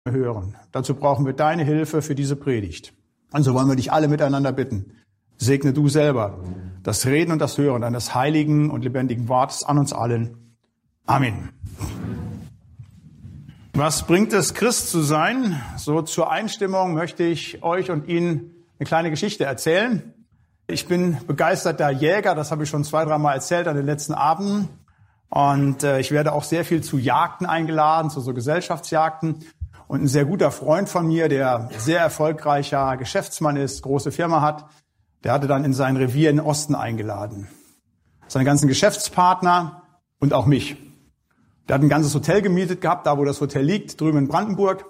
hören. Dazu brauchen wir deine Hilfe für diese Predigt. Und so wollen wir dich alle miteinander bitten. Segne du selber das Reden und das Hören deines heiligen und lebendigen Wortes an uns allen. Amen. Was bringt es, Christ zu sein? So zur Einstimmung möchte ich euch und Ihnen eine kleine Geschichte erzählen. Ich bin begeisterter Jäger, das habe ich schon 2-3 Mal erzählt an den letzten Abenden. Und ich werde auch sehr viel zu Jagden eingeladen, zu so Gesellschaftsjagden. Und ein sehr guter Freund von mir, der sehr erfolgreicher Geschäftsmann ist, große Firma hat, der hatte dann in sein Revier in den Osten eingeladen. Seine ganzen Geschäftspartner und auch mich. Der hat ein ganzes Hotel gemietet gehabt, da wo das Hotel liegt, drüben in Brandenburg.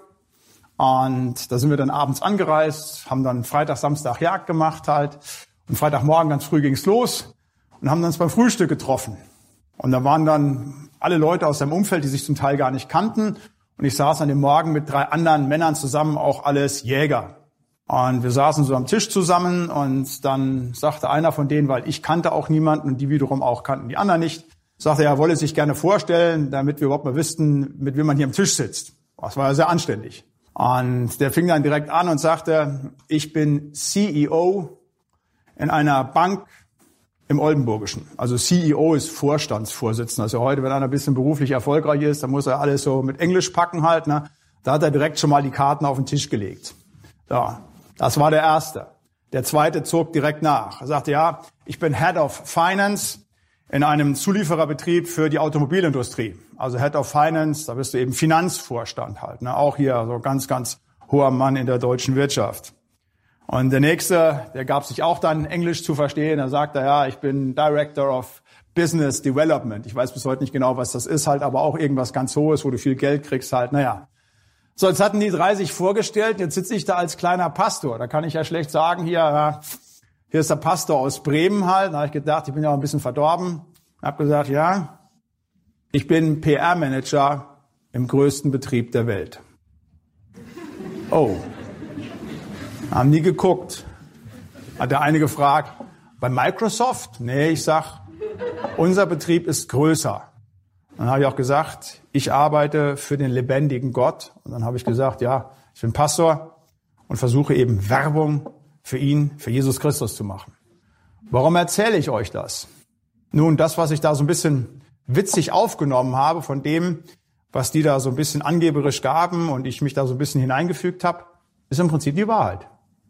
Und da sind wir dann abends angereist, haben dann Freitag, Samstag Jagd gemacht halt. Und Freitagmorgen ganz früh ging's los und haben uns beim Frühstück getroffen. Und da waren dann alle Leute aus seinem Umfeld, die sich zum Teil gar nicht kannten. Und ich saß an dem Morgen mit 3 anderen Männern zusammen, auch alles Jäger. Und wir saßen so am Tisch zusammen und dann sagte einer von denen, weil ich kannte auch niemanden und die wiederum auch kannten die anderen nicht, sagte er wolle sich gerne vorstellen, damit wir überhaupt mal wüssten, mit wem man hier am Tisch sitzt. Das war ja sehr anständig. Und der fing dann direkt an und sagte, ich bin CEO in einer Bank im Oldenburgischen. Also CEO ist Vorstandsvorsitzender. Also heute, wenn einer ein bisschen beruflich erfolgreich ist, dann muss er alles so mit Englisch packen halt. Ne? Da hat er direkt schon mal die Karten auf den Tisch gelegt. Ja, das war der Erste. Der Zweite zog direkt nach. Er sagte, ja, ich bin Head of Finance in einem Zuliefererbetrieb für die Automobilindustrie. Also Head of Finance, da bist du eben Finanzvorstand halt. Ne? Auch hier so ganz, ganz hoher Mann in der deutschen Wirtschaft. Und der Nächste, der gab sich auch dann Englisch zu verstehen. Er sagte, ja, ich bin Director of Business Development. Ich weiß bis heute nicht genau, was das ist halt, aber auch irgendwas ganz Hohes, wo du viel Geld kriegst halt. Naja. So, jetzt hatten die 3 sich vorgestellt. Jetzt sitze ich da als kleiner Pastor. Da kann ich ja schlecht sagen, hier ist der Pastor aus Bremen halt. Da habe ich gedacht, ich bin ja auch ein bisschen verdorben. Habe gesagt, ja, ich bin PR-Manager im größten Betrieb der Welt. Oh. Haben nie geguckt. Hat der eine gefragt, bei Microsoft? Nee, ich sag, unser Betrieb ist größer. Dann habe ich auch gesagt, ich arbeite für den lebendigen Gott. Und dann habe ich gesagt, ja, ich bin Pastor und versuche eben Werbung für ihn, für Jesus Christus zu machen. Warum erzähle ich euch das? Nun, das, was ich da so ein bisschen witzig aufgenommen habe von dem, was die da so ein bisschen angeberisch gaben und ich mich da so ein bisschen hineingefügt habe, ist im Prinzip die Wahrheit.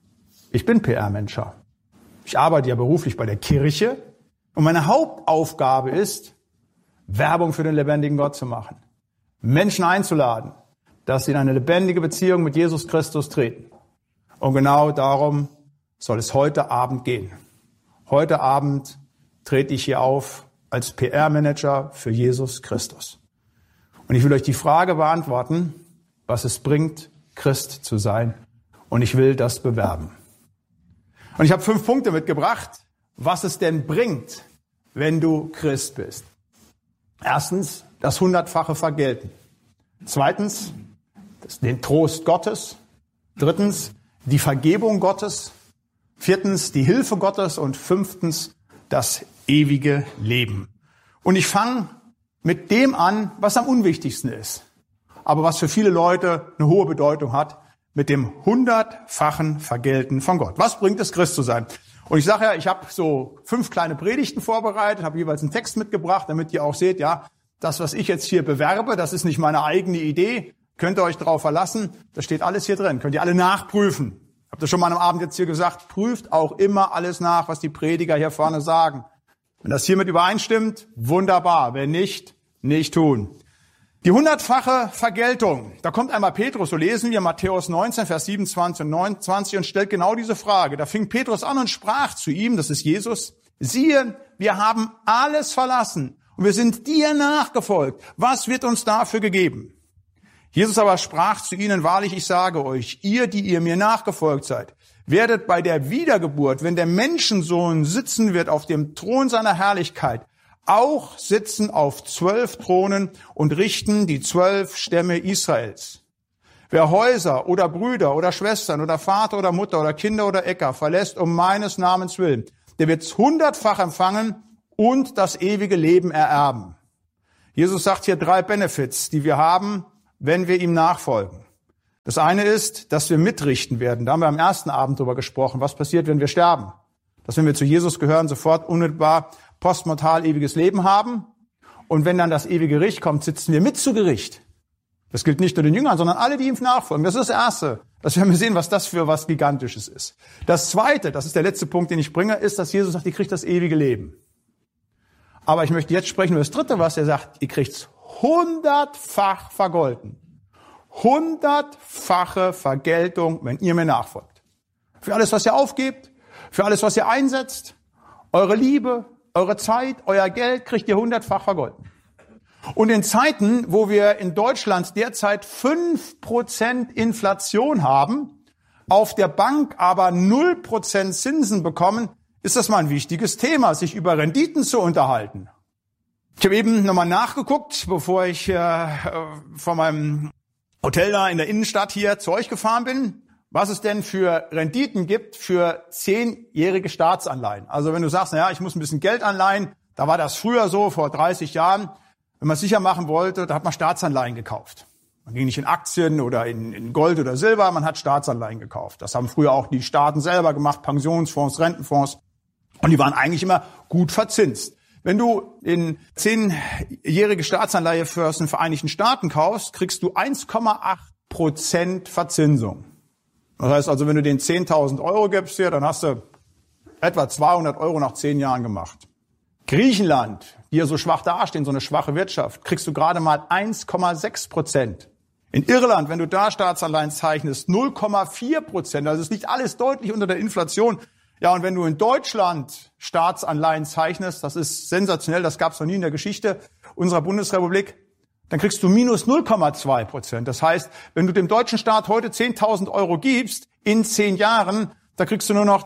Ich bin PR-Manager. Ich arbeite ja beruflich bei der Kirche und meine Hauptaufgabe ist, Werbung für den lebendigen Gott zu machen. Menschen einzuladen, dass sie in eine lebendige Beziehung mit Jesus Christus treten. Und genau darum soll es heute Abend gehen. Heute Abend trete ich hier auf als PR-Manager für Jesus Christus. Und ich will euch die Frage beantworten, was es bringt, Christ zu sein. Und ich will das bewerben. Und ich habe 5 Punkte mitgebracht, was es denn bringt, wenn du Christ bist. Erstens, das 100-fache Vergelten. Zweitens, den Trost Gottes. Drittens, die Vergebung Gottes. Viertens, die Hilfe Gottes. Und 5, das ewige Leben. Und ich fange mit dem an, was am unwichtigsten ist, aber was für viele Leute eine hohe Bedeutung hat, mit dem 100-fachen Vergelten von Gott. Was bringt es, Christ zu sein? Und ich sage ja, ich habe so 5 kleine Predigten vorbereitet, habe jeweils einen Text mitgebracht, damit ihr auch seht, ja, das, was ich jetzt hier bewerbe, das ist nicht meine eigene Idee. Könnt ihr euch darauf verlassen, das steht alles hier drin. Könnt ihr alle nachprüfen. Habt ihr schon mal am Abend jetzt hier gesagt, prüft auch immer alles nach, was die Prediger hier vorne sagen. Wenn das hiermit übereinstimmt, wunderbar. Wenn nicht, nicht tun. Die 100-fache Vergeltung. Da kommt einmal Petrus, so lesen wir Matthäus 19, Vers 27 und 29 und stellt genau diese Frage. Da fing Petrus an und sprach zu ihm, das ist Jesus, siehe, wir haben alles verlassen und wir sind dir nachgefolgt. Was wird uns dafür gegeben? Jesus aber sprach zu ihnen, wahrlich, ich sage euch, ihr, die ihr mir nachgefolgt seid, werdet bei der Wiedergeburt, wenn der Menschensohn sitzen wird auf dem Thron seiner Herrlichkeit, auch sitzen auf 12 Thronen und richten die 12 Stämme Israels. Wer Häuser oder Brüder oder Schwestern oder Vater oder Mutter oder Kinder oder Äcker verlässt um meines Namens willen, der wird 100-fach empfangen und das ewige Leben ererben. Jesus sagt hier 3 Benefits, die wir haben, wenn wir ihm nachfolgen. Das eine ist, dass wir mitrichten werden. Da haben wir am ersten Abend drüber gesprochen. Was passiert, wenn wir sterben? Dass wenn wir zu Jesus gehören, sofort unmittelbar postmortal ewiges Leben haben. Und wenn dann das ewige Gericht kommt, sitzen wir mit zu Gericht. Das gilt nicht nur den Jüngern, sondern alle, die ihm nachfolgen. Das ist das Erste. Dass wir sehen, was das für was Gigantisches ist. Das Zweite, das ist der letzte Punkt, den ich bringe, ist, dass Jesus sagt, ihr kriegt das ewige Leben. Aber ich möchte jetzt sprechen über das Dritte, was er sagt. Ihr kriegt's 100-fach vergolten. 100-fache Vergeltung, wenn ihr mir nachfolgt. Für alles, was ihr aufgebt, für alles, was ihr einsetzt, eure Liebe, eure Zeit, euer Geld, kriegt ihr 100-fach vergolten. Und in Zeiten, wo wir in Deutschland derzeit 5% Inflation haben, auf der Bank aber 0% Zinsen bekommen, ist das mal ein wichtiges Thema, sich über Renditen zu unterhalten. Ich habe eben nochmal nachgeguckt, bevor ich von meinem Hotel da in der Innenstadt hier zu euch gefahren bin, was es denn für Renditen gibt für 10-jährige Staatsanleihen. Also wenn du sagst, naja, ich muss ein bisschen Geld anleihen, da war das früher so, vor 30 Jahren, wenn man es sicher machen wollte, da hat man Staatsanleihen gekauft. Man ging nicht in Aktien oder in Gold oder Silber, man hat Staatsanleihen gekauft. Das haben früher auch die Staaten selber gemacht, Pensionsfonds, Rentenfonds. Und die waren eigentlich immer gut verzinst. Wenn du in 10-jährige Staatsanleihe für aus den Vereinigten Staaten kaufst, kriegst du 1,8% Verzinsung. Das heißt also, wenn du denen 10.000 Euro gibst hier, dann hast du etwa 200 Euro nach 10 Jahren gemacht. Griechenland, die ja so schwach dastehen, so eine schwache Wirtschaft, kriegst du gerade mal 1,6%. In Irland, wenn du da Staatsanleihen zeichnest, 0,4%. Also es liegt alles deutlich unter der Inflation. Ja, und wenn du in Deutschland Staatsanleihen zeichnest, das ist sensationell, das gab es noch nie in der Geschichte unserer Bundesrepublik, dann kriegst du minus 0,2%. Das heißt, wenn du dem deutschen Staat heute 10.000 Euro gibst, in 10 Jahren, da kriegst du nur noch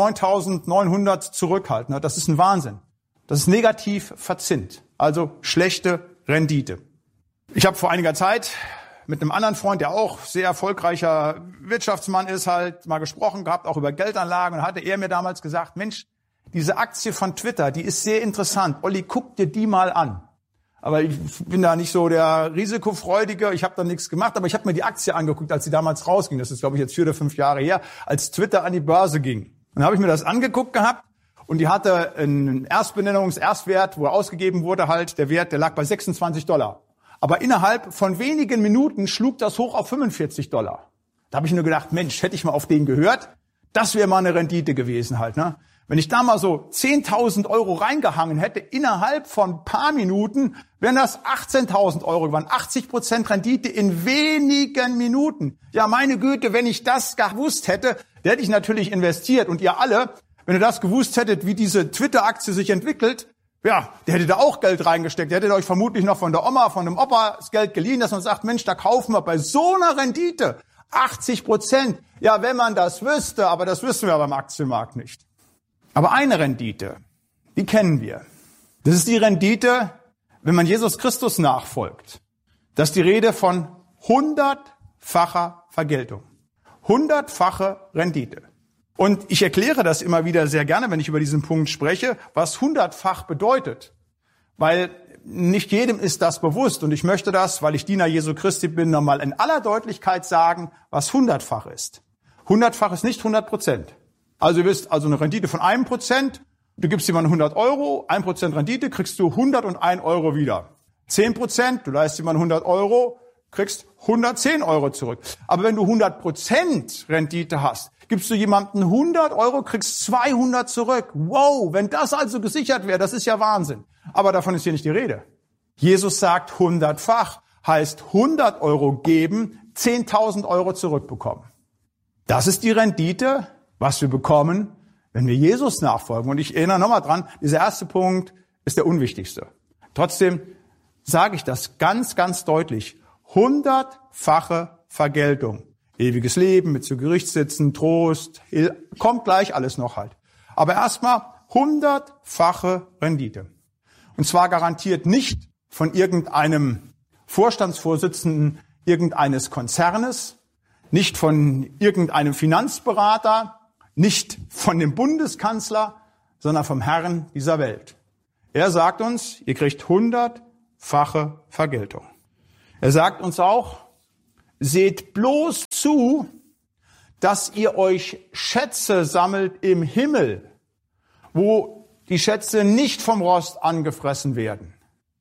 9.900 zurück halt. Das ist ein Wahnsinn. Das ist negativ verzinst, also schlechte Rendite. Ich habe vor einiger Zeit mit einem anderen Freund, der auch sehr erfolgreicher Wirtschaftsmann ist, halt mal gesprochen gehabt, auch über Geldanlagen. Und hatte er mir damals gesagt, Mensch, diese Aktie von Twitter, die ist sehr interessant. Olli, guck dir die mal an. Aber ich bin da nicht so der Risikofreudige, ich habe da nichts gemacht, aber ich habe mir die Aktie angeguckt, als sie damals rausging. Das ist, glaube ich, jetzt 4 oder 5 Jahre her, als Twitter an die Börse ging. Und dann habe ich mir das angeguckt gehabt und die hatte einen Erstwert, wo er ausgegeben wurde, halt der Wert, der lag bei $26. Aber innerhalb von wenigen Minuten schlug das hoch auf $45. Da habe ich nur gedacht, Mensch, hätte ich mal auf den gehört, das wäre mal eine Rendite gewesen halt, ne? Wenn ich da mal so 10.000 Euro reingehangen hätte, innerhalb von ein paar Minuten, wären das 18.000 Euro geworden. 80% Rendite in wenigen Minuten. Ja, meine Güte, wenn ich das gewusst hätte, da hätte ich natürlich investiert. Und ihr alle, wenn ihr das gewusst hättet, wie diese Twitter-Aktie sich entwickelt, ja, der hätte da auch Geld reingesteckt. Der hätte euch vermutlich noch von der Oma, von dem Opa das Geld geliehen, dass man sagt, Mensch, da kaufen wir bei so einer Rendite 80%. Ja, wenn man das wüsste, aber das wissen wir beim Aktienmarkt nicht. Aber eine Rendite, die kennen wir. Das ist die Rendite, wenn man Jesus Christus nachfolgt. Das ist die Rede von 100-facher Vergeltung. 100-fache Rendite. Und ich erkläre das immer wieder sehr gerne, wenn ich über diesen Punkt spreche, was 100-fach bedeutet. Weil nicht jedem ist das bewusst. Und ich möchte das, weil ich Diener Jesu Christi bin, nochmal in aller Deutlichkeit sagen, was 100-fach ist. 100-fach ist nicht 100%. Also ihr wisst, also eine Rendite von 1%, du gibst jemandem 100 Euro, 1% Rendite, kriegst du 101 Euro wieder. 10%, du leistest jemandem 100 Euro, kriegst 110 Euro zurück. Aber wenn du 100% Rendite hast, gibst du jemandem 100 Euro, kriegst 200 zurück. Wow, wenn das also gesichert wäre, das ist ja Wahnsinn. Aber davon ist hier nicht die Rede. Jesus sagt 100-fach, heißt 100 Euro geben, 10.000 Euro zurückbekommen. Das ist die Rendite, was wir bekommen, wenn wir Jesus nachfolgen. Und ich erinnere nochmal dran, dieser erste Punkt ist der unwichtigste. Trotzdem sage ich das ganz, ganz deutlich. 100-fache Vergeltung. Ewiges Leben, mit zu Gericht sitzen, Trost, kommt gleich alles noch halt. Aber erstmal 100-fache Rendite. Und zwar garantiert nicht von irgendeinem Vorstandsvorsitzenden irgendeines Konzernes, nicht von irgendeinem Finanzberater, nicht von dem Bundeskanzler, sondern vom Herrn dieser Welt. Er sagt uns, ihr kriegt 100-fache Vergeltung. Er sagt uns auch, seht bloß zu, dass ihr euch Schätze sammelt im Himmel, wo die Schätze nicht vom Rost angefressen werden.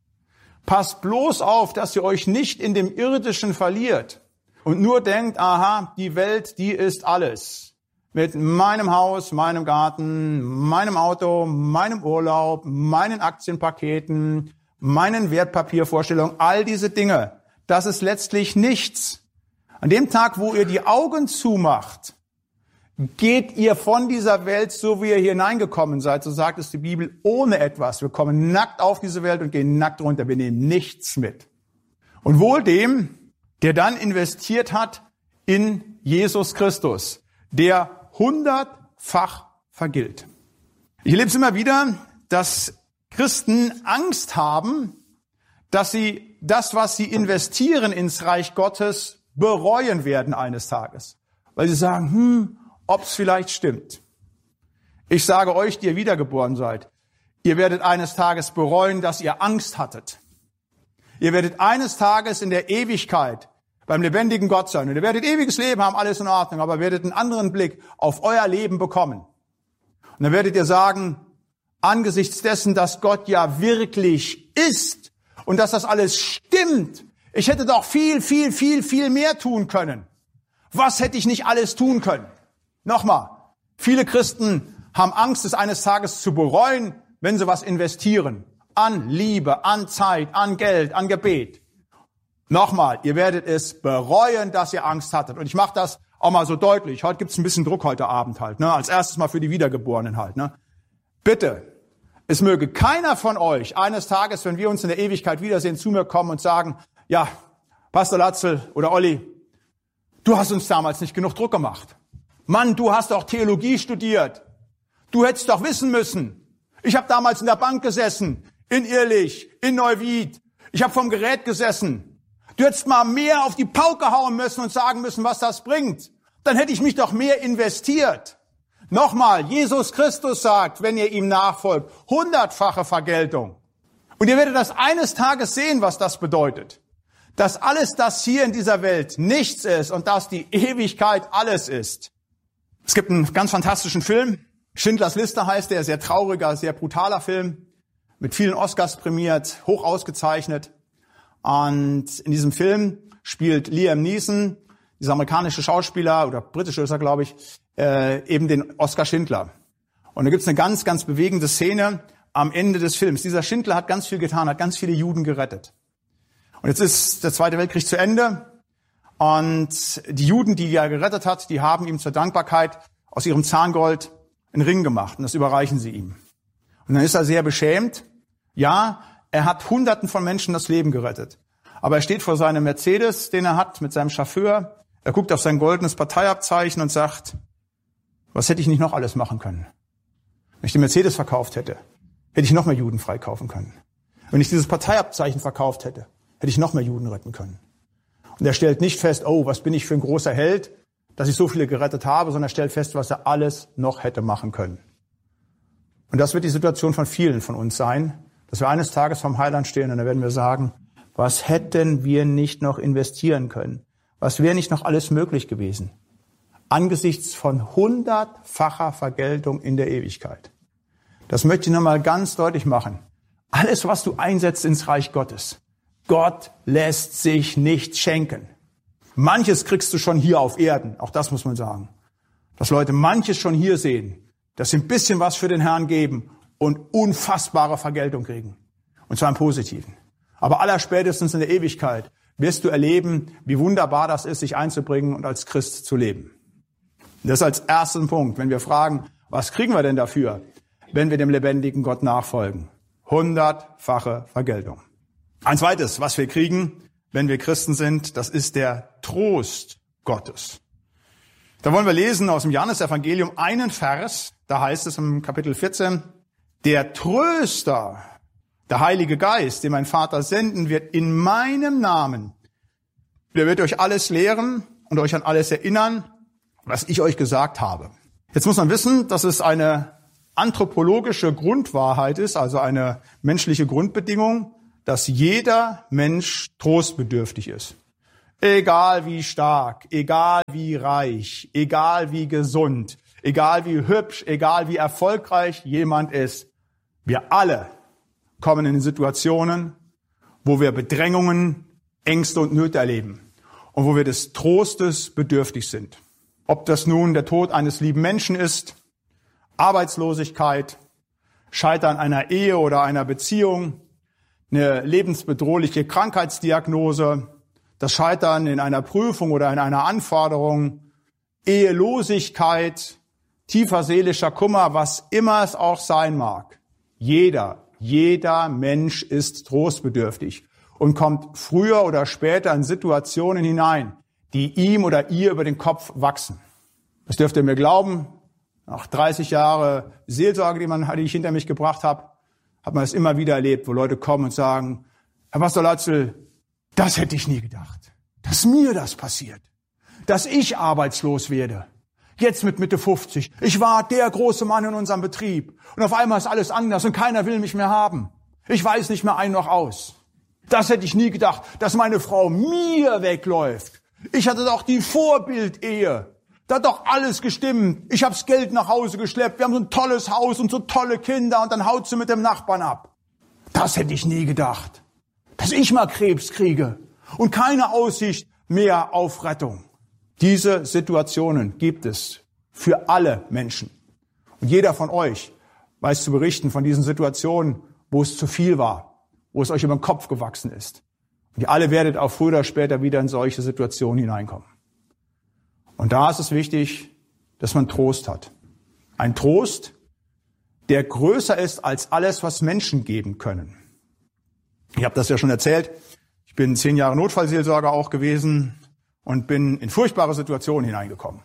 Passt bloß auf, dass ihr euch nicht in dem Irdischen verliert und nur denkt, aha, die Welt, die ist alles. Mit meinem Haus, meinem Garten, meinem Auto, meinem Urlaub, meinen Aktienpaketen, meinen Wertpapiervorstellungen, all diese Dinge. Das ist letztlich nichts. An dem Tag, wo ihr die Augen zumacht, geht ihr von dieser Welt, so wie ihr hier hineingekommen seid, so sagt es die Bibel, ohne etwas. Wir kommen nackt auf diese Welt und gehen nackt runter. Wir nehmen nichts mit. Und wohl dem, der dann investiert hat in Jesus Christus, der 100-fach vergilt. Ich erlebe es immer wieder, dass Christen Angst haben, dass sie das, was sie investieren ins Reich Gottes, bereuen werden eines Tages. Weil sie sagen, ob es vielleicht stimmt. Ich sage euch, die ihr wiedergeboren seid, ihr werdet eines Tages bereuen, dass ihr Angst hattet. Ihr werdet eines Tages in der Ewigkeit beim lebendigen Gott sein. Und ihr werdet ewiges Leben haben, alles in Ordnung, aber werdet einen anderen Blick auf euer Leben bekommen. Und dann werdet ihr sagen, angesichts dessen, dass Gott ja wirklich ist und dass das alles stimmt, ich hätte doch viel, viel, viel, viel mehr tun können. Was hätte ich nicht alles tun können? Nochmal, viele Christen haben Angst, es eines Tages zu bereuen, wenn sie was investieren. An Liebe, an Zeit, an Geld, an Gebet. Nochmal, ihr werdet es bereuen, dass ihr Angst hattet. Und ich mache das auch mal so deutlich. Heute gibt's ein bisschen Druck heute Abend halt. Ne? Als erstes mal für die Wiedergeborenen halt. Ne? Bitte, es möge keiner von euch eines Tages, wenn wir uns in der Ewigkeit wiedersehen, zu mir kommen und sagen, ja, Pastor Latzel oder Olli, du hast uns damals nicht genug Druck gemacht. Mann, du hast doch Theologie studiert. Du hättest doch wissen müssen. Ich habe damals in der Bank gesessen, in Irrlich, in Neuwied. Ich habe vom Gerät gesessen. Du hättest mal mehr auf die Pauke hauen müssen und sagen müssen, was das bringt. Dann hätte ich mich doch mehr investiert. Nochmal, Jesus Christus sagt, wenn ihr ihm nachfolgt, 100-fache Vergeltung. Und ihr werdet das eines Tages sehen, was das bedeutet. Dass alles das hier in dieser Welt nichts ist und dass die Ewigkeit alles ist. Es gibt einen ganz fantastischen Film. Schindlers Liste heißt der, sehr trauriger, sehr brutaler Film. Mit vielen Oscars prämiert, hoch ausgezeichnet. Und in diesem Film spielt Liam Neeson, dieser amerikanische Schauspieler, oder britische ist er, glaube ich, eben den Oskar Schindler. Und da gibt's eine ganz, ganz bewegende Szene am Ende des Films. Dieser Schindler hat ganz viel getan, hat ganz viele Juden gerettet. Und jetzt ist der Zweite Weltkrieg zu Ende. Und die Juden, die er gerettet hat, die haben ihm zur Dankbarkeit aus ihrem Zahngold einen Ring gemacht. Und das überreichen sie ihm. Und dann ist er sehr beschämt. Ja, er hat Hunderten von Menschen das Leben gerettet. Aber er steht vor seinem Mercedes, den er hat, mit seinem Chauffeur. Er guckt auf sein goldenes Parteiabzeichen und sagt, was hätte ich nicht noch alles machen können? Wenn ich den Mercedes verkauft hätte, hätte ich noch mehr Juden freikaufen können. Wenn ich dieses Parteiabzeichen verkauft hätte, hätte ich noch mehr Juden retten können. Und er stellt nicht fest, oh, was bin ich für ein großer Held, dass ich so viele gerettet habe, sondern er stellt fest, was er alles noch hätte machen können. Und das wird die Situation von vielen von uns sein, dass wir eines Tages vom Heiland stehen und dann werden wir sagen, was hätten wir nicht noch investieren können? Was wäre nicht noch alles möglich gewesen? Angesichts von 100-facher Vergeltung in der Ewigkeit. Das möchte ich nochmal ganz deutlich machen. Alles, was du einsetzt ins Reich Gottes, Gott lässt sich nicht schenken. Manches kriegst du schon hier auf Erden, auch das muss man sagen. Dass Leute manches schon hier sehen, dass sie ein bisschen was für den Herrn geben und unfassbare Vergeltung kriegen. Und zwar im Positiven. Aber allerspätestens in der Ewigkeit wirst du erleben, wie wunderbar das ist, sich einzubringen und als Christ zu leben. Das als ersten Punkt, wenn wir fragen, was kriegen wir denn dafür, wenn wir dem lebendigen Gott nachfolgen? 100-fache Vergeltung. Ein zweites, was wir kriegen, wenn wir Christen sind, das ist der Trost Gottes. Da wollen wir lesen aus dem Johannesevangelium einen Vers, da heißt es im Kapitel 14, der Tröster, der Heilige Geist, den mein Vater senden wird in meinem Namen, der wird euch alles lehren und euch an alles erinnern, was ich euch gesagt habe. Jetzt muss man wissen, dass es eine anthropologische Grundwahrheit ist, also eine menschliche Grundbedingung, dass jeder Mensch trostbedürftig ist. Egal wie stark, egal wie reich, egal wie gesund, egal wie hübsch, egal wie erfolgreich jemand ist, wir alle kommen in Situationen, wo wir Bedrängungen, Ängste und Nöte erleben und wo wir des Trostes bedürftig sind. Ob das nun der Tod eines lieben Menschen ist, Arbeitslosigkeit, Scheitern einer Ehe oder einer Beziehung, eine lebensbedrohliche Krankheitsdiagnose, das Scheitern in einer Prüfung oder in einer Anforderung, Ehelosigkeit, tiefer seelischer Kummer, was immer es auch sein mag. Jeder Mensch ist trostbedürftig und kommt früher oder später in Situationen hinein, die ihm oder ihr über den Kopf wachsen. Das dürft ihr mir glauben. Nach 30 Jahren Seelsorge, die ich hinter mich gebracht habe, hat man es immer wieder erlebt, wo Leute kommen und sagen, Herr Pastor Latzel, das hätte ich nie gedacht, dass mir das passiert, dass ich arbeitslos werde. Jetzt mit Mitte 50. Ich war der große Mann in unserem Betrieb. Und auf einmal ist alles anders und keiner will mich mehr haben. Ich weiß nicht mehr ein noch aus. Das hätte ich nie gedacht, dass meine Frau mir wegläuft. Ich hatte doch die Vorbildehe. Da hat doch alles gestimmt. Ich hab's Geld nach Hause geschleppt. Wir haben so ein tolles Haus und so tolle Kinder und dann haut sie mit dem Nachbarn ab. Das hätte ich nie gedacht. Dass ich mal Krebs kriege und keine Aussicht mehr auf Rettung. Diese Situationen gibt es für alle Menschen. Und jeder von euch weiß zu berichten von diesen Situationen, wo es zu viel war, wo es euch über den Kopf gewachsen ist. Und ihr alle werdet auch früher oder später wieder in solche Situationen hineinkommen. Und da ist es wichtig, dass man Trost hat. Ein Trost, der größer ist als alles, was Menschen geben können. Ich habe das ja schon erzählt. Ich bin 10 Jahre Notfallseelsorger auch gewesen und bin in furchtbare Situationen hineingekommen,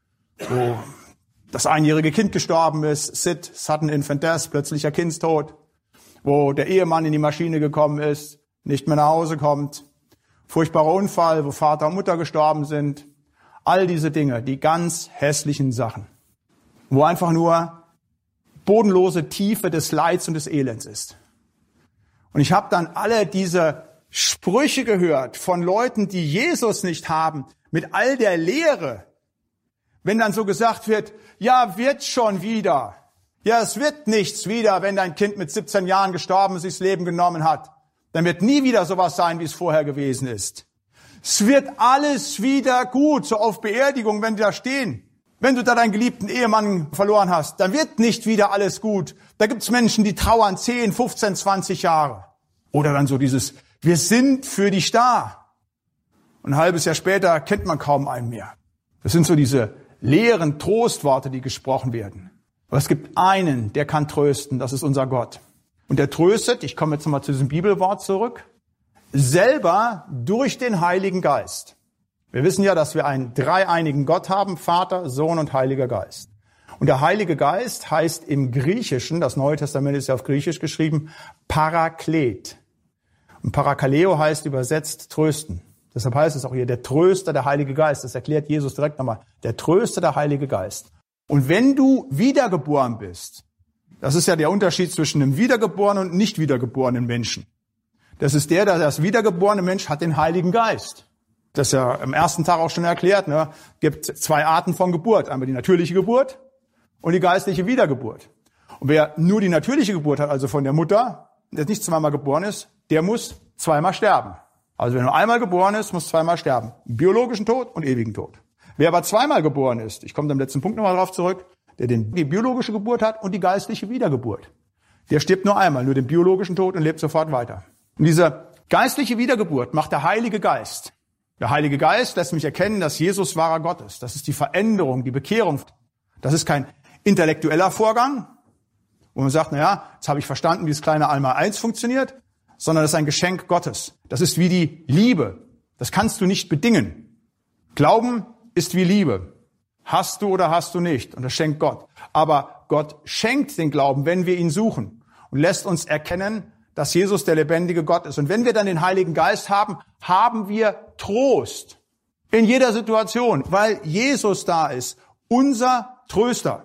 wo das einjährige Kind gestorben ist, SID, Sudden Infant Death, plötzlicher Kindstod, wo der Ehemann in die Maschine gekommen ist, nicht mehr nach Hause kommt, furchtbarer Unfall, wo Vater und Mutter gestorben sind, all diese Dinge, die ganz hässlichen Sachen, wo einfach nur bodenlose Tiefe des Leids und des Elends ist. Und ich habe dann alle diese Sprüche gehört von Leuten, die Jesus nicht haben, mit all der Lehre. Wenn dann so gesagt wird, ja, wird schon wieder. Ja, es wird nichts wieder, wenn dein Kind mit 17 Jahren gestorben ist, sich das Leben genommen hat. Dann wird nie wieder sowas sein, wie es vorher gewesen ist. Es wird alles wieder gut, so auf Beerdigung, wenn die da stehen. Wenn du da deinen geliebten Ehemann verloren hast, dann wird nicht wieder alles gut. Da gibt's Menschen, die trauern 10, 15, 20 Jahre. Oder dann so dieses, wir sind für dich da. Und ein halbes Jahr später kennt man kaum einen mehr. Das sind so diese leeren Trostworte, die gesprochen werden. Aber es gibt einen, der kann trösten, das ist unser Gott. Und der tröstet, ich komme jetzt nochmal zu diesem Bibelwort zurück, selber durch den Heiligen Geist. Wir wissen ja, dass wir einen dreieinigen Gott haben, Vater, Sohn und Heiliger Geist. Und der Heilige Geist heißt im Griechischen, das Neue Testament ist ja auf Griechisch geschrieben, Paraklet. Und Parakaleo heißt übersetzt trösten. Deshalb heißt es auch hier der Tröster, der Heilige Geist. Das erklärt Jesus direkt nochmal. Der Tröster, der Heilige Geist. Und wenn du wiedergeboren bist, das ist ja der Unterschied zwischen einem wiedergeborenen und nicht wiedergeborenen Menschen. Das ist das wiedergeborene Mensch hat den Heiligen Geist. Das ist ja am ersten Tag auch schon erklärt. Ne? Gibt 2 Arten von Geburt. Einmal die natürliche Geburt und die geistliche Wiedergeburt. Und wer nur die natürliche Geburt hat, also von der Mutter, der nicht zweimal geboren ist, der muss zweimal sterben. Also wenn er einmal geboren ist, muss zweimal sterben. Biologischen Tod und ewigen Tod. Wer aber zweimal geboren ist, ich komme am letzten Punkt nochmal drauf zurück, der die biologische Geburt hat und die geistliche Wiedergeburt. Der stirbt nur einmal, nur den biologischen Tod und lebt sofort weiter. Und diese geistliche Wiedergeburt macht der Heilige Geist. Der Heilige Geist lässt mich erkennen, dass Jesus wahrer Gott ist. Das ist die Veränderung, die Bekehrung. Das ist kein intellektueller Vorgang, wo man sagt, naja, jetzt habe ich verstanden, wie das kleine Einmaleins funktioniert, sondern das ist ein Geschenk Gottes. Das ist wie die Liebe. Das kannst du nicht bedingen. Glauben ist wie Liebe. Hast du oder hast du nicht. Und das schenkt Gott. Aber Gott schenkt den Glauben, wenn wir ihn suchen und lässt uns erkennen, dass Jesus der lebendige Gott ist. Und wenn wir dann den Heiligen Geist haben, haben wir Trost in jeder Situation, weil Jesus da ist, unser Tröster.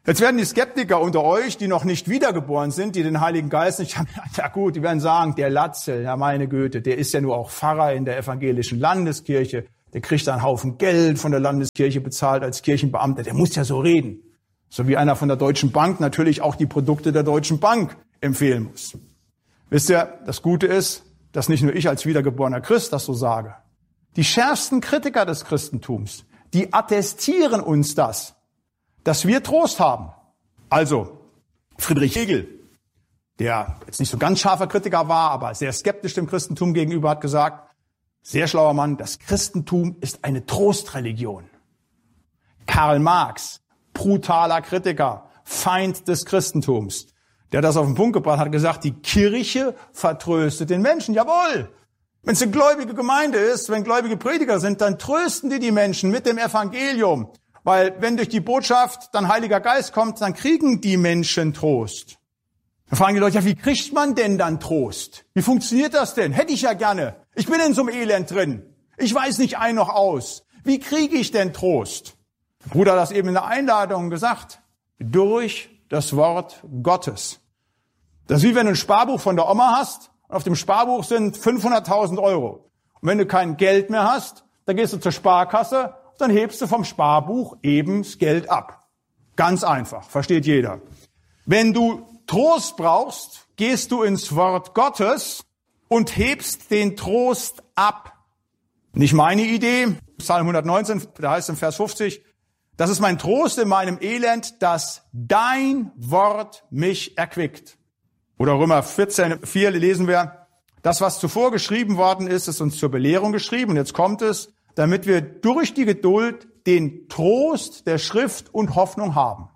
Jetzt werden die Skeptiker unter euch, die noch nicht wiedergeboren sind, die den Heiligen Geist nicht haben, ja gut, die werden sagen, der Latzel, ja meine Güte, der ist ja nur auch Pfarrer in der evangelischen Landeskirche, der kriegt einen Haufen Geld von der Landeskirche bezahlt als Kirchenbeamter, der muss ja so reden. So wie einer von der Deutschen Bank natürlich auch die Produkte der Deutschen Bank empfehlen muss. Wisst ihr, das Gute ist, dass nicht nur ich als wiedergeborener Christ das so sage. Die schärfsten Kritiker des Christentums, die attestieren uns das, dass wir Trost haben. Also Friedrich Hegel, der jetzt nicht so ganz scharfer Kritiker war, aber sehr skeptisch dem Christentum gegenüber, hat gesagt, sehr schlauer Mann, das Christentum ist eine Trostreligion. Karl Marx, brutaler Kritiker, Feind des Christentums, der das auf den Punkt gebracht hat, gesagt, die Kirche vertröstet den Menschen. Jawohl! Wenn es eine gläubige Gemeinde ist, wenn gläubige Prediger sind, dann trösten die Menschen mit dem Evangelium. Weil wenn durch die Botschaft dann Heiliger Geist kommt, dann kriegen die Menschen Trost. Dann fragen die Leute, ja, wie kriegt man denn dann Trost? Wie funktioniert das denn? Hätte ich ja gerne. Ich bin in so einem Elend drin. Ich weiß nicht ein noch aus. Wie kriege ich denn Trost? Der Bruder hat das eben in der Einladung gesagt. Durch das Wort Gottes. Das ist wie wenn du ein Sparbuch von der Oma hast. Auf dem Sparbuch sind 500.000 Euro. Und wenn du kein Geld mehr hast, dann gehst du zur Sparkasse, dann hebst du vom Sparbuch eben das Geld ab. Ganz einfach, versteht jeder. Wenn du Trost brauchst, gehst du ins Wort Gottes und hebst den Trost ab. Nicht meine Idee, Psalm 119, da heißt im Vers 50, das ist mein Trost in meinem Elend, dass dein Wort mich erquickt. Oder Römer 14,4 lesen wir, das, was zuvor geschrieben worden ist, ist uns zur Belehrung geschrieben. Und jetzt kommt es, damit wir durch die Geduld den Trost der Schrift und Hoffnung haben.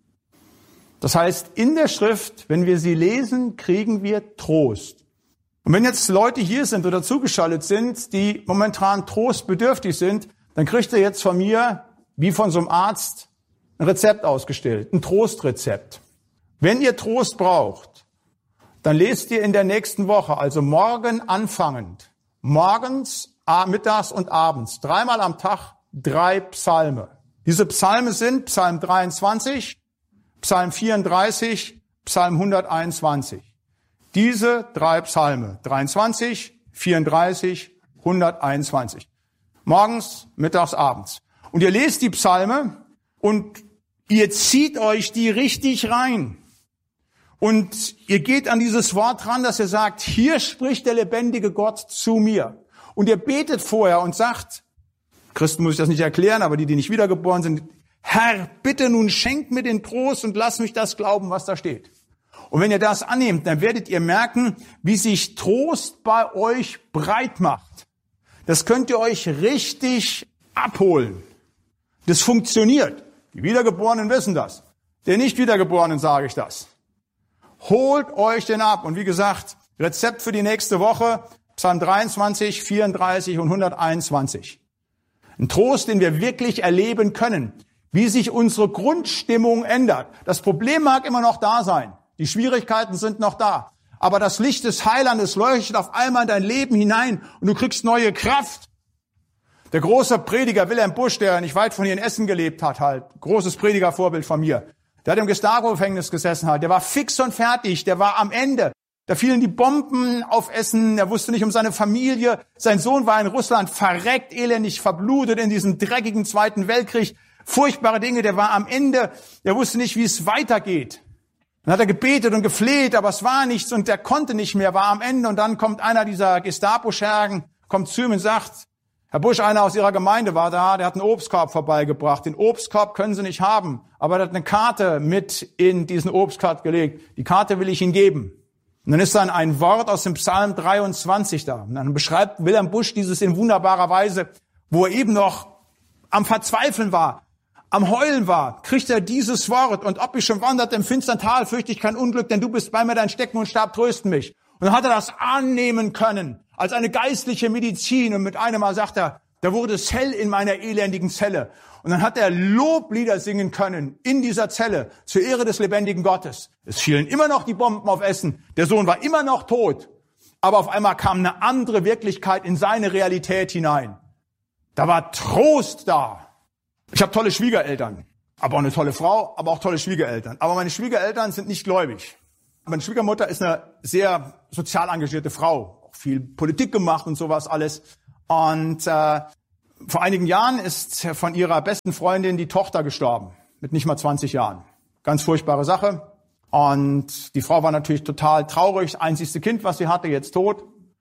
Das heißt, in der Schrift, wenn wir sie lesen, kriegen wir Trost. Und wenn jetzt Leute hier sind oder zugeschaltet sind, die momentan trostbedürftig sind, dann kriegt ihr jetzt von mir, wie von so einem Arzt, ein Rezept ausgestellt, ein Trostrezept. Wenn ihr Trost braucht, dann lest ihr in der nächsten Woche, also morgen anfangend, morgens, mittags und abends, 3-mal am Tag 3 Psalme. Diese Psalme sind Psalm 23, Psalm 34, Psalm 121. Diese 3 Psalme, 23, 34, 121. Morgens, mittags, abends. Und ihr lest die Psalme und ihr zieht euch die richtig rein. Und ihr geht an dieses Wort ran, dass ihr sagt, hier spricht der lebendige Gott zu mir. Und ihr betet vorher und sagt, Christen muss ich das nicht erklären, aber die nicht wiedergeboren sind, Herr, bitte nun schenk mir den Trost und lass mich das glauben, was da steht. Und wenn ihr das annehmt, dann werdet ihr merken, wie sich Trost bei euch breit macht. Das könnt ihr euch richtig abholen. Das funktioniert. Die Wiedergeborenen wissen das. Den Nicht-Wiedergeborenen sage ich das. Holt euch den ab. Und wie gesagt, Rezept für die nächste Woche, Psalm 23, 34 und 121. Ein Trost, den wir wirklich erleben können, wie sich unsere Grundstimmung ändert. Das Problem mag immer noch da sein. Die Schwierigkeiten sind noch da. Aber das Licht des Heilandes leuchtet auf einmal in dein Leben hinein und du kriegst neue Kraft. Der große Prediger Wilhelm Busch, der nicht weit von hier in Essen gelebt hat, halt, großes Predigervorbild von mir, der hat im Gestapo-Gefängnis gesessen halt, der war fix und fertig, der war am Ende. Da fielen die Bomben auf Essen, er wusste nicht um seine Familie, sein Sohn war in Russland verreckt, elendig verblutet in diesem dreckigen Zweiten Weltkrieg, furchtbare Dinge, der war am Ende, der wusste nicht, wie es weitergeht. Dann hat er gebetet und gefleht, aber es war nichts und der konnte nicht mehr, war am Ende und dann kommt einer dieser Gestapo-Schergen, kommt zu ihm und sagt, Herr Busch, einer aus Ihrer Gemeinde war da, der hat einen Obstkorb vorbeigebracht. Den Obstkorb können Sie nicht haben, aber er hat eine Karte mit in diesen Obstkorb gelegt. Die Karte will ich Ihnen geben. Und dann ist dann ein Wort aus dem Psalm 23 da. Und dann beschreibt Wilhelm Busch dieses in wunderbarer Weise, wo er eben noch am Verzweifeln war, am Heulen war, kriegt er dieses Wort. Und ob ich schon wanderte im finstern Tal, fürchte ich kein Unglück, denn du bist bei mir, dein Stecken und Stab trösten mich. Und dann hat er das annehmen können, als eine geistliche Medizin. Und mit einem Mal sagt er, da wurde es hell in meiner elendigen Zelle. Und dann hat er Loblieder singen können in dieser Zelle zur Ehre des lebendigen Gottes. Es fielen immer noch die Bomben auf Essen. Der Sohn war immer noch tot. Aber auf einmal kam eine andere Wirklichkeit in seine Realität hinein. Da war Trost da. Ich habe tolle Schwiegereltern. aber auch eine tolle Frau, aber auch tolle Schwiegereltern. Aber meine Schwiegereltern sind nicht gläubig. Meine Schwiegermutter ist eine sehr sozial engagierte Frau, auch viel Politik gemacht und sowas alles. Und vor einigen Jahren ist von ihrer besten Freundin die Tochter gestorben, mit nicht mal 20 Jahren. Ganz furchtbare Sache. Und die Frau war natürlich total traurig, das einzigste Kind, was sie hatte, jetzt tot.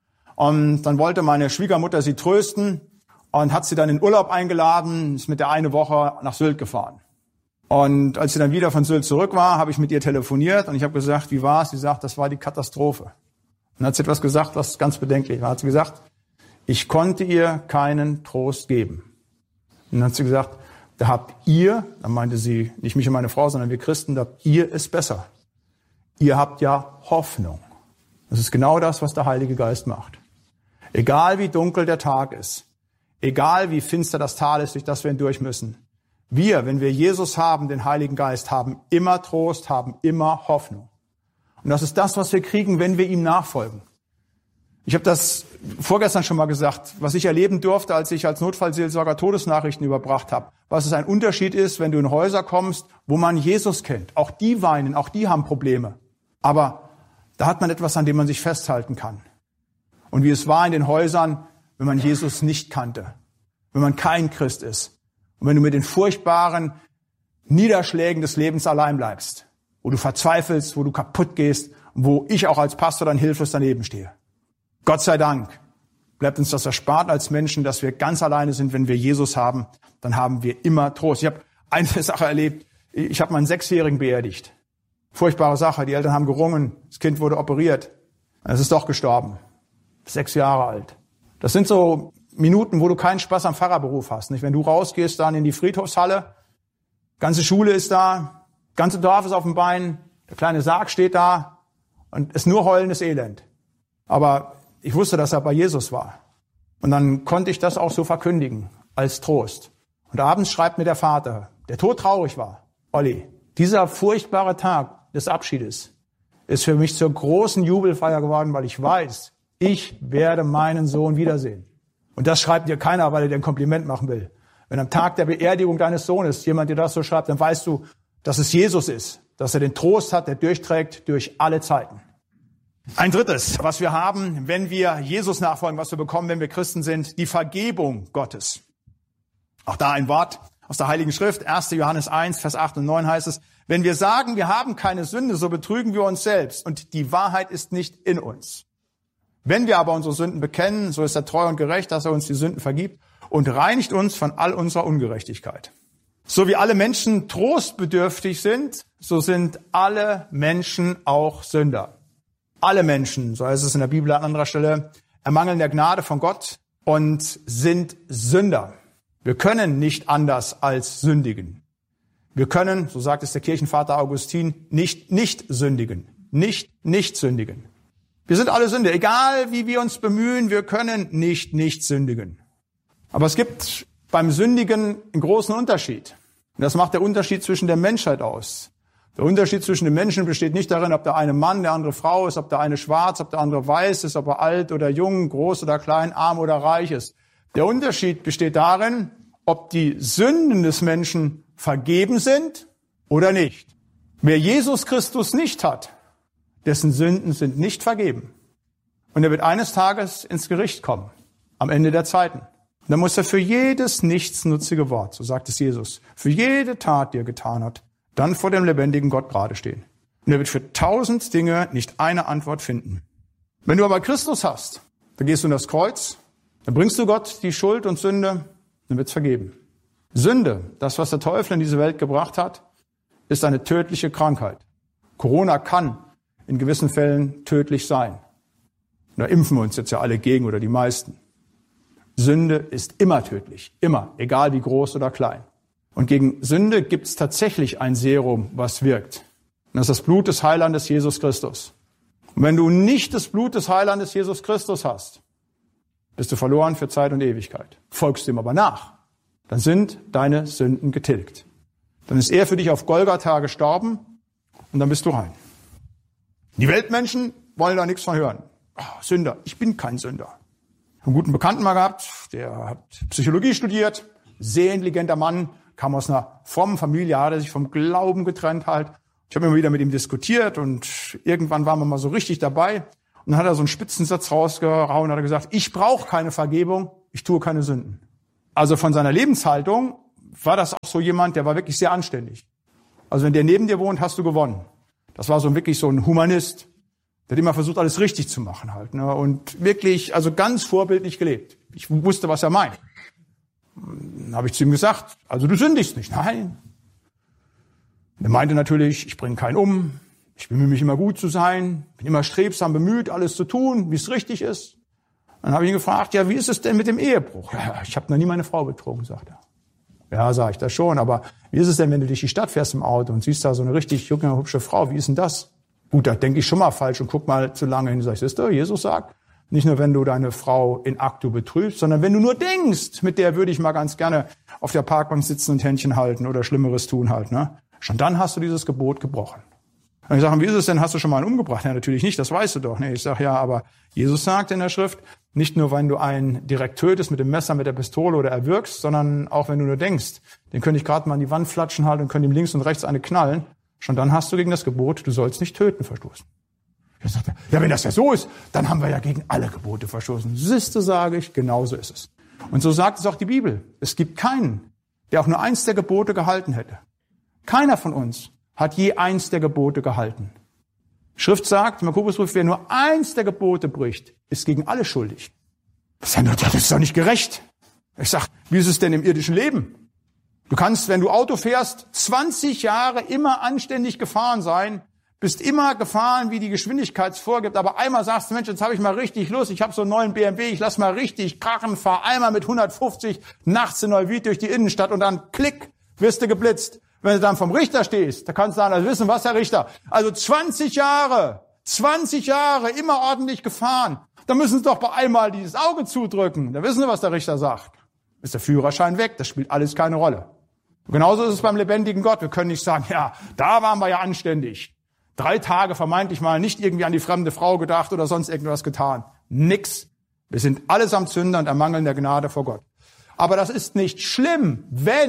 Und dann wollte meine Schwiegermutter sie trösten und hat sie dann in Urlaub eingeladen, ist mit der eine Woche nach Sylt gefahren. Und als sie dann wieder von Sylt zurück war, habe ich mit ihr telefoniert und ich habe gesagt, wie war's? Sie sagt, das war die Katastrophe. Und dann hat sie etwas gesagt, was ganz bedenklich war. Hat sie gesagt, ich konnte ihr keinen Trost geben. Und dann hat sie gesagt, da habt ihr, dann meinte sie nicht mich und meine Frau, sondern wir Christen, da habt ihr es besser. Ihr habt ja Hoffnung. Das ist genau das, was der Heilige Geist macht. Egal wie dunkel der Tag ist, egal wie finster das Tal ist, durch das wir hindurch müssen. Wir, wenn wir Jesus haben, den Heiligen Geist, haben immer Trost, haben immer Hoffnung. Und das ist das, was wir kriegen, wenn wir ihm nachfolgen. Ich habe das vorgestern schon mal gesagt, was ich erleben durfte, als ich als Notfallseelsorger Todesnachrichten überbracht habe. Was es ein Unterschied ist, wenn du in Häuser kommst, wo man Jesus kennt. Auch die weinen, auch die haben Probleme. Aber da hat man etwas, an dem man sich festhalten kann. Und wie es war in den Häusern, wenn man Jesus nicht kannte, wenn man kein Christ ist und wenn du mit den furchtbaren Niederschlägen des Lebens allein bleibst, wo du verzweifelst, wo du kaputt gehst und wo ich auch als Pastor dann hilflos daneben stehe. Gott sei Dank bleibt uns das erspart als Menschen, dass wir ganz alleine sind. Wenn wir Jesus haben, dann haben wir immer Trost. Ich habe eine Sache erlebt. Ich habe meinen 6-Jährigen beerdigt. Furchtbare Sache. Die Eltern haben gerungen. Das Kind wurde operiert. Es ist doch gestorben. 6 Jahre alt. Das sind so Minuten, wo du keinen Spaß am Pfarrerberuf hast. Nicht? Wenn du rausgehst dann in die Friedhofshalle, ganze Schule ist da, ganze Dorf ist auf dem Bein, der kleine Sarg steht da und es ist nur heulendes Elend. Aber ich wusste, dass er bei Jesus war. Und dann konnte ich das auch so verkündigen, als Trost. Und abends schreibt mir der Vater, der todtraurig war, Olli, dieser furchtbare Tag des Abschiedes ist für mich zur großen Jubelfeier geworden, weil ich weiß, ich werde meinen Sohn wiedersehen. Und das schreibt dir keiner, weil er dir ein Kompliment machen will. Wenn am Tag der Beerdigung deines Sohnes jemand dir das so schreibt, dann weißt du, dass es Jesus ist, dass er den Trost hat, der durchträgt durch alle Zeiten. Ein drittes, was wir haben, wenn wir Jesus nachfolgen, was wir bekommen, wenn wir Christen sind, die Vergebung Gottes. Auch da ein Wort aus der Heiligen Schrift, 1. Johannes 1, Vers 8 und 9 heißt es, wenn wir sagen, wir haben keine Sünde, so betrügen wir uns selbst und die Wahrheit ist nicht in uns. Wenn wir aber unsere Sünden bekennen, so ist er treu und gerecht, dass er uns die Sünden vergibt und reinigt uns von all unserer Ungerechtigkeit. So wie alle Menschen trostbedürftig sind, so sind alle Menschen auch Sünder. Alle Menschen, so heißt es in der Bibel an anderer Stelle, ermangeln der Gnade von Gott und sind Sünder. Wir können nicht anders als sündigen. Wir können, so sagt es der Kirchenvater Augustin, nicht sündigen. Nicht sündigen. Wir sind alle Sünder. Egal wie wir uns bemühen, wir können nicht sündigen. Aber es gibt beim Sündigen einen großen Unterschied. Und das macht der Unterschied zwischen der Menschheit aus. Der Unterschied zwischen den Menschen besteht nicht darin, ob der eine Mann, der andere Frau ist, ob der eine schwarz, ob der andere weiß ist, ob er alt oder jung, groß oder klein, arm oder reich ist. Der Unterschied besteht darin, ob die Sünden des Menschen vergeben sind oder nicht. Wer Jesus Christus nicht hat, dessen Sünden sind nicht vergeben. Und er wird eines Tages ins Gericht kommen, am Ende der Zeiten. Und dann muss er für jedes nichtsnutzige Wort, so sagt es Jesus, für jede Tat, die er getan hat, dann vor dem lebendigen Gott gerade stehen. Und er wird für 1000 Dinge nicht eine Antwort finden. Wenn du aber Christus hast, dann gehst du in das Kreuz, dann bringst du Gott die Schuld und Sünde, dann wird's vergeben. Sünde, das, was der Teufel in diese Welt gebracht hat, ist eine tödliche Krankheit. Corona kann in gewissen Fällen tödlich sein. Da impfen wir uns jetzt ja alle gegen oder die meisten. Sünde ist immer tödlich, immer, egal wie groß oder klein. Und gegen Sünde gibt es tatsächlich ein Serum, was wirkt. Und das ist das Blut des Heilandes Jesus Christus. Und wenn du nicht das Blut des Heilandes Jesus Christus hast, bist du verloren für Zeit und Ewigkeit. Folgst du ihm aber nach, dann sind deine Sünden getilgt. Dann ist er für dich auf Golgatha gestorben und dann bist du rein. Die Weltmenschen wollen da nichts von hören. Oh, Sünder, ich bin kein Sünder. Einen guten Bekannten mal gehabt, der hat Psychologie studiert, sehr intelligenter Mann, kam aus einer frommen Familie, hat er sich vom Glauben getrennt halt. Ich habe immer wieder mit ihm diskutiert und irgendwann waren wir mal so richtig dabei. Und dann hat er so einen Spitzensatz rausgehauen, hat er gesagt, ich brauche keine Vergebung, ich tue keine Sünden. Also von seiner Lebenshaltung war das auch so jemand, der war wirklich sehr anständig. Also wenn der neben dir wohnt, hast du gewonnen. Das war so wirklich so ein Humanist. Der hat immer versucht, alles richtig zu machen halt, ne? Und wirklich, also ganz vorbildlich gelebt. Ich wusste, was er meint. Dann habe ich zu ihm gesagt, also du sündigst nicht. Nein. Er meinte natürlich, ich bringe keinen um. Ich bemühe mich immer gut zu sein. Bin immer strebsam bemüht, alles zu tun, wie es richtig ist. Dann habe ich ihn gefragt, ja, wie ist es denn mit dem Ehebruch? Ja, ich habe noch nie meine Frau betrogen, sagt er. Ja, sage ich das schon, aber wie ist es denn, wenn du durch die Stadt fährst im Auto und siehst da so eine richtig junge, hübsche Frau, wie ist denn das? Gut, da denke ich schon mal falsch und guck mal zu lange hin. Sag ich, siehst du, Jesus sagt, nicht nur, wenn du deine Frau in actu betrügst, sondern wenn du nur denkst, mit der würde ich mal ganz gerne auf der Parkbank sitzen und Händchen halten oder Schlimmeres tun halt, ne? Schon dann hast du dieses Gebot gebrochen. Und ich sage, wie ist es denn, hast du schon mal einen umgebracht? Ja, natürlich nicht, das weißt du doch. Nee, ich sage, ja, aber Jesus sagt in der Schrift, nicht nur, wenn du einen direkt tötest mit dem Messer, mit der Pistole oder erwürgst, sondern auch, wenn du nur denkst, den könnte ich gerade mal an die Wand flatschen halten und könnte ihm links und rechts eine knallen. Schon dann hast du gegen das Gebot, du sollst nicht töten, verstoßen. Ich sagte, ja, wenn das ja so ist, dann haben wir ja gegen alle Gebote verstoßen. Siehste, sage ich, genauso ist es. Und so sagt es auch die Bibel. Es gibt keinen, der auch nur eins der Gebote gehalten hätte. Keiner von uns hat je eins der Gebote gehalten. Schrift sagt, im Jakobusbrief, wer nur eins der Gebote bricht, ist gegen alle schuldig. Das ist doch nicht gerecht. Ich sag, wie ist es denn im irdischen Leben? Du kannst, wenn du Auto fährst, 20 Jahre immer anständig gefahren sein, bist immer gefahren, wie die Geschwindigkeit vorgibt, aber einmal sagst du, Mensch, jetzt habe ich mal richtig Lust, ich habe so einen neuen BMW, ich lass mal richtig krachen, fahr einmal mit 150 nachts in Neuwied durch die Innenstadt und dann klick, wirst du geblitzt. Wenn du dann vom Richter stehst, da kannst du sagen, also wissen was, Herr Richter, also 20 Jahre immer ordentlich gefahren, da müssen sie doch bei einmal dieses Auge zudrücken, da wissen sie, was der Richter sagt. Ist der Führerschein weg, das spielt alles keine Rolle. Und genauso ist es beim lebendigen Gott. Wir können nicht sagen, ja, da waren wir ja anständig. 3 Tage vermeintlich mal nicht irgendwie an die fremde Frau gedacht oder sonst irgendwas getan. Nix. Wir sind allesamt Sünder und ermangeln der Gnade vor Gott. Aber das ist nicht schlimm,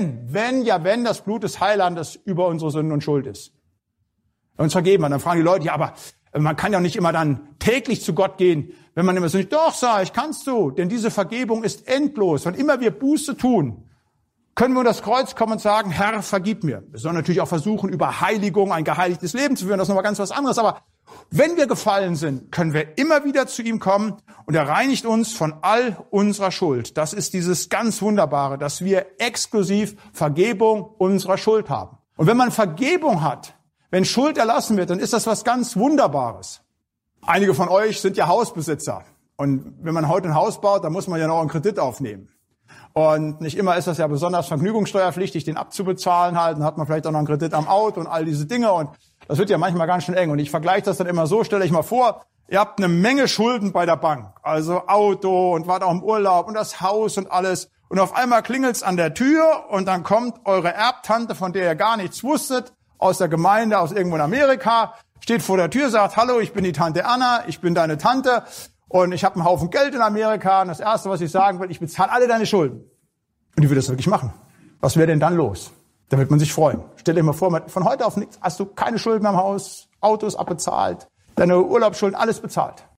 wenn das Blut des Heilandes über unsere Sünden und Schuld ist. Uns vergeben hat. Dann fragen die Leute, ja, aber man kann ja nicht immer dann täglich zu Gott gehen, wenn man immer so nicht, doch, sag ich, kannst du, denn diese Vergebung ist endlos. Wann immer wir Buße tun, können wir unter das Kreuz kommen und sagen, Herr, vergib mir. Wir sollen natürlich auch versuchen, über Heiligung ein geheiligtes Leben zu führen. Das ist nochmal ganz was anderes. Aber wenn wir gefallen sind, können wir immer wieder zu ihm kommen und er reinigt uns von all unserer Schuld. Das ist dieses ganz Wunderbare, dass wir exklusiv Vergebung unserer Schuld haben. Und wenn man Vergebung hat, wenn Schuld erlassen wird, dann ist das was ganz Wunderbares. Einige von euch sind ja Hausbesitzer. Und wenn man heute ein Haus baut, dann muss man ja noch einen Kredit aufnehmen. Und nicht immer ist das ja besonders vergnügungssteuerpflichtig, den abzubezahlen halt. Dann hat man vielleicht auch noch einen Kredit am Auto und all diese Dinge. Und das wird ja manchmal ganz schön eng. Und ich vergleiche das dann immer so, stelle ich mal vor, ihr habt eine Menge Schulden bei der Bank. Also Auto und wart auch im Urlaub und das Haus und alles. Und auf einmal klingelt's an der Tür und dann kommt eure Erbtante, von der ihr gar nichts wusstet, aus der Gemeinde, aus irgendwo in Amerika, steht vor der Tür, sagt, hallo, ich bin die Tante Anna, ich bin deine Tante. Und ich habe einen Haufen Geld in Amerika und das Erste, was ich sagen will, ich bezahle alle deine Schulden. Und die würde das wirklich machen. Was wäre denn dann los? Da wird man sich freuen. Stell dir mal vor, von heute auf nichts hast du keine Schulden am Haus, Auto ist abbezahlt, deine Urlaubsschulden, alles bezahlt.